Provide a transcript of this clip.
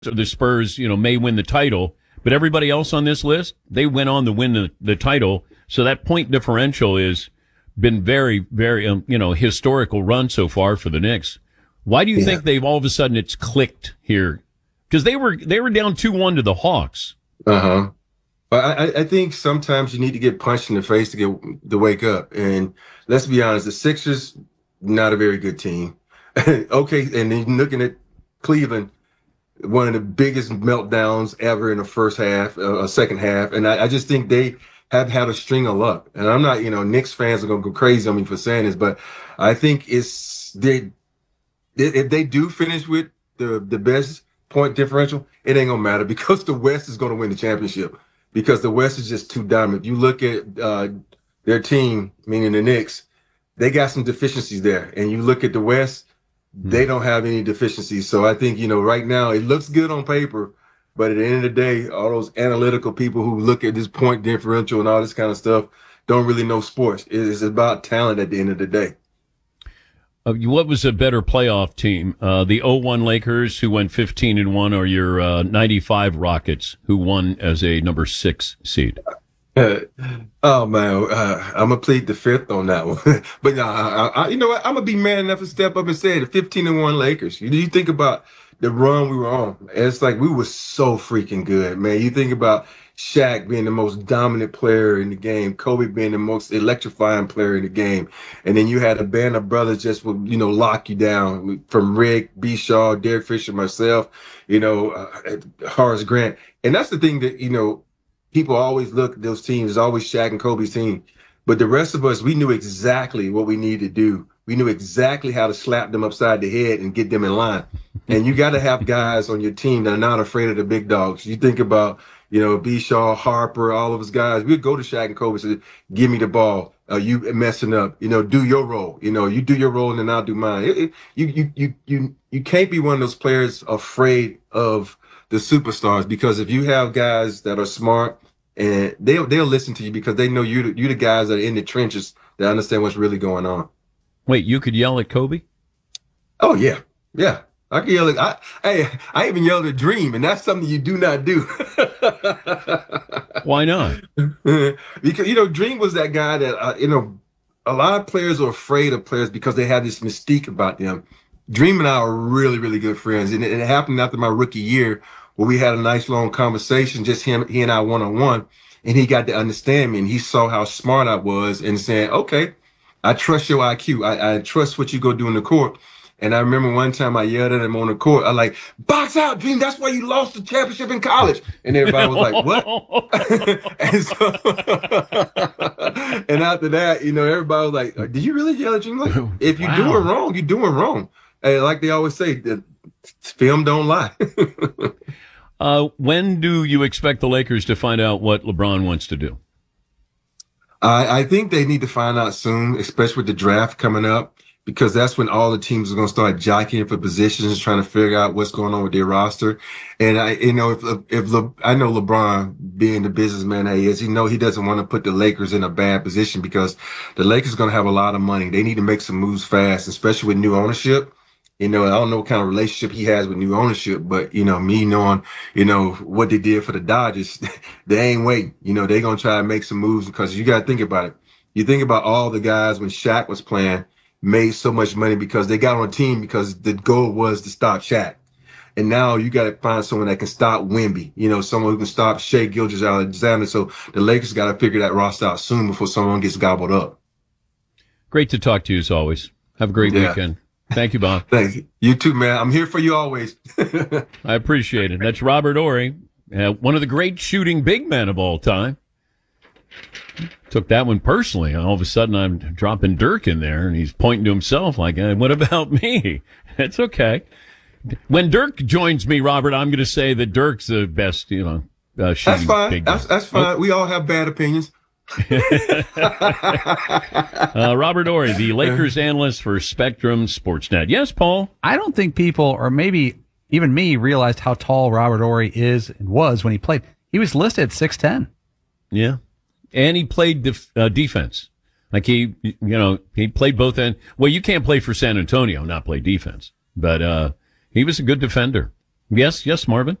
the Spurs, may win the title, but everybody else on this list, they went on to win the title. So that point differential has been very, very, historical run so far for the Knicks. Why do you think they've all of a sudden it's clicked here? Because they were down 2-1 to the Hawks. But I think sometimes you need to get punched in the face to wake up. And let's be honest, the Sixers, not a very good team. Okay, and then looking at Cleveland, one of the biggest meltdowns ever in the first half, second half. And I just think they have had a string of luck. And I'm not, Knicks fans are going to go crazy on me for saying this, but I think if they do finish with the best point differential, it ain't going to matter because the West is going to win the championship because the West is just too dominant. If you look at their team, meaning the Knicks, they got some deficiencies there. And you look at the West, they don't have any deficiencies. So I think, right now it looks good on paper, but at the end of the day, all those analytical people who look at this point differential and all this kind of stuff don't really know sports. It's about talent at the end of the day. What was a better playoff team? The 0-1 Lakers, who went 15-1, or your 95 Rockets, who won as a number 6 seed? Oh man, I'm gonna plead the fifth on that one. But you know what? I'm gonna be man enough to step up and say the 15-1 Lakers. You think about the run we were on. It's like we were so freaking good, man. You think about Shaq being the most dominant player in the game, Kobe being the most electrifying player in the game, and then you had a band of brothers just would lock you down, from Rick, B. Shaw, Derek Fisher, myself, Horace Grant, and that's the thing that people always look at those teams. It's always Shaq and Kobe's team. But the rest of us, we knew exactly what we needed to do. We knew exactly how to slap them upside the head and get them in line. And you got to have guys on your team that are not afraid of the big dogs. You think about, B. Shaw, Harper, all of us guys. We'd go to Shaq and Kobe and say, give me the ball. You messing up. Do your role. You do your role and then I'll do mine. You can't be one of those players afraid of the superstars, because if you have guys that are smart, and they'll listen to you because they know you the guys that are in the trenches that understand what's really going on. Wait, you could yell at Kobe? Oh yeah. I could yell at I even yelled at Dream, and that's something you do not do. Why not? Because Dream was that guy that a lot of players are afraid of players because they have this mystique about them. Dream and I are really, really good friends, and it happened after my rookie year, where we had a nice long conversation, just he and I one-on-one, and he got to understand me, and he saw how smart I was and said, okay, I trust your IQ. I trust what you go do in the court. And I remember one time I yelled at him on the court. I like, box out, Dream. That's why you lost the championship in college. And everybody was like, what? And so, and after that, everybody was like, did you really yell at Dream? Like, if you're doing wrong, you're doing wrong. And like they always say, the film don't lie. When do you expect the Lakers to find out what LeBron wants to do? I think they need to find out soon, especially with the draft coming up, because that's when all the teams are going to start jockeying for positions, trying to figure out what's going on with their roster. And I know LeBron, being the businessman he is, he doesn't want to put the Lakers in a bad position, because the Lakers are going to have a lot of money. They need to make some moves fast, especially with new ownership. I don't know what kind of relationship he has with new ownership, but, me knowing, what they did for the Dodgers, they ain't waiting. They're going to try to make some moves, because you got to think about it. You think about all the guys when Shaq was playing made so much money because they got on a team because the goal was to stop Shaq. And now you got to find someone that can stop Wemby, someone who can stop Shai Gilgeous-Alexander. So the Lakers got to figure that roster out soon before someone gets gobbled up. Great to talk to you as always. Have a great weekend. Thank you, Bob. Thank you. You too, man. I'm here for you always. I appreciate it. That's Robert Horry, one of the great shooting big men of all time. Took that one personally. All of a sudden, I'm dropping Dirk in there, and he's pointing to himself like, what about me? It's okay. When Dirk joins me, Robert, I'm going to say that Dirk's the best, shooting That's fine. big man. That's fine. We all have bad opinions. Robert Horry, the Lakers analyst for Spectrum Sportsnet. Yes, Paul? I don't think people, or maybe even me, realized how tall Robert Horry is and was when he played. He was listed at 6'10". Yeah. And he played defense. Like he played both ends. Well, you can't play for San Antonio, not play defense. But he was a good defender. Yes, Marvin.